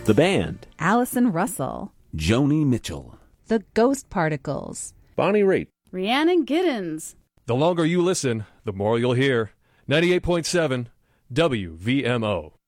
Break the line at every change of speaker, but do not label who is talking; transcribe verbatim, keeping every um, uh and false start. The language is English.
The band.
Allison Russell.
Joni Mitchell.
The Ghost Particles.
Bonnie Raitt.
Rhiannon Giddens.
The longer you listen, the more you'll hear. ninety-eight point seven W V M O.